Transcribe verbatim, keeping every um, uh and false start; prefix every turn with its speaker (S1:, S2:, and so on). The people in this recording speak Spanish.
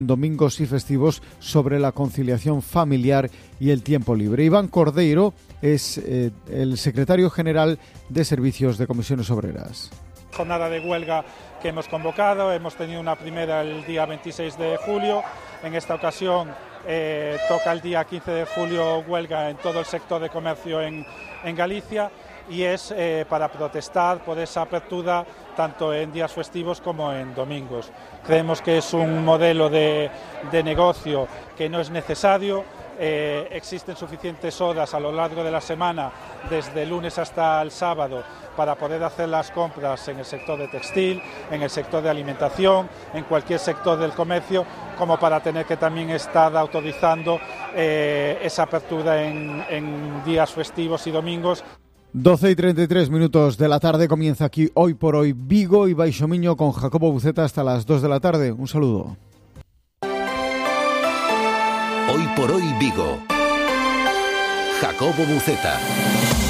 S1: domingos y festivos sobre la conciliación familiar y el tiempo libre. Iván Cordeiro es eh, el secretario general de Servicios de Comisiones Obreras.
S2: Jornada de huelga que hemos convocado, hemos tenido una primera el día veintiséis de julio, en esta ocasión eh, toca el día quince de julio huelga en todo el sector de comercio en, en Galicia, y es eh, para protestar por esa apertura tanto en días festivos como en domingos. Creemos que es un modelo de, de negocio que no es necesario. Eh, existen suficientes horas a lo largo de la semana, desde el lunes hasta el sábado, para poder hacer las compras en el sector de textil, en el sector de alimentación, en cualquier sector del comercio, como para tener que también estar autorizando eh, esa apertura en, en días festivos y domingos.
S1: doce y treinta y tres minutos de la tarde comienza aquí Hoy por Hoy Vigo y Baixo Miño con Jacobo Buceta hasta las dos de la tarde. Un saludo.
S3: Hoy por Hoy Vigo. Jacobo Buceta.